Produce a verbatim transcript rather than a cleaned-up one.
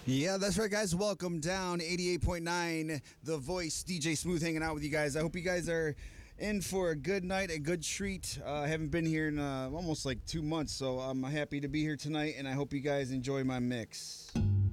Yeah, that's right, guys. Welcome down eighty-eight point nine, The Voice. D J Smooth hanging out with you guys. I hope you guys are in for a good night, a good treat. Uh, I haven't been here in uh, almost like two months, so I'm happy to be here tonight, and I hope you guys enjoy my mix.